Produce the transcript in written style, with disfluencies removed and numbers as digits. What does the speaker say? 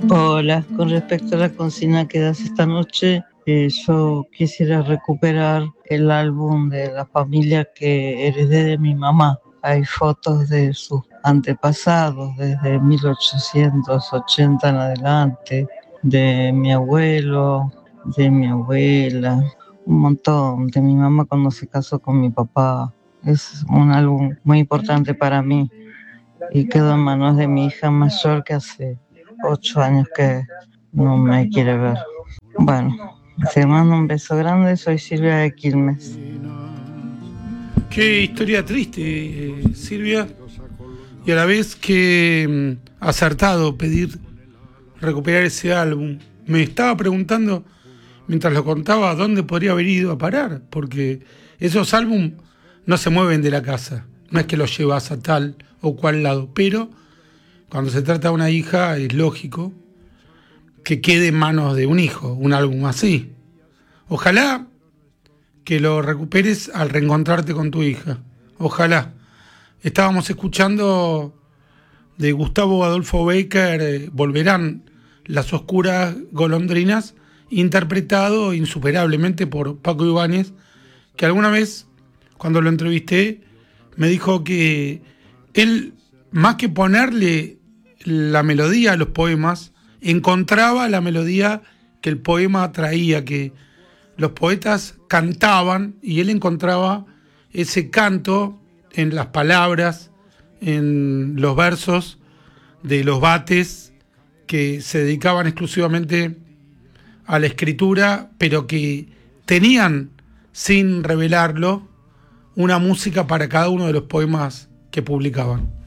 Hola, con respecto a la consigna que das esta noche, yo quisiera recuperar el álbum de la familia que heredé de mi mamá. Hay fotos de sus antepasados desde 1880 en adelante, de mi abuelo, de mi abuela, un montón, de mi mamá cuando se casó con mi papá. Es un álbum muy importante para mí y quedó en manos de mi hija mayor que hace 8 años que no me quiere ver. Bueno, te mando un beso grande, soy Silvia de Quilmes. Qué historia triste, Silvia, y a la vez que acertado pedir recuperar ese álbum. Me estaba preguntando, mientras lo contaba, dónde podría haber ido a parar, porque esos álbumes no se mueven de la casa, no es que los llevas a tal o cual lado, pero cuando se trata de una hija es lógico que quede en manos de un hijo, un álbum así. Ojalá que lo recuperes al reencontrarte con tu hija. Ojalá. Estábamos escuchando de Gustavo Adolfo Bécquer, Volverán las oscuras golondrinas, interpretado insuperablemente por Paco Ibáñez, que alguna vez, cuando lo entrevisté, me dijo que él, más que ponerle la melodía a los poemas, encontraba la melodía que el poema traía, que los poetas cantaban y él encontraba ese canto en las palabras, en los versos de los vates que se dedicaban exclusivamente a la escritura, pero que tenían, sin revelarlo, una música para cada uno de los poemas que publicaban.